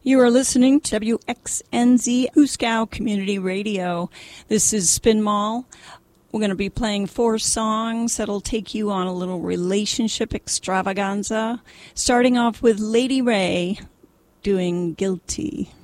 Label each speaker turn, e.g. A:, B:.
A: You are listening to WXNZ Huskow Community Radio. This is Spin Mall. We're going to be playing 4 songs that'll take you on a little relationship extravaganza, starting off with Lady Ray doing Guilty.